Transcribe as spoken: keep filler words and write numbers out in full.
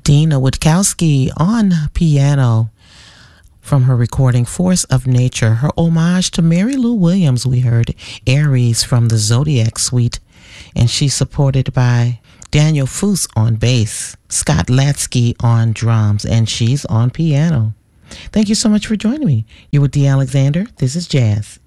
Dina Witkowski on piano from her recording Force of Nature. Her homage to Mary Lou Williams, we heard Aries from the Zodiac Suite, and she's supported by Daniel Foose on bass, Scott Latsky on drums, and she's on piano. Thank you so much for joining me. You're with Dee Alexander. This is Jazz.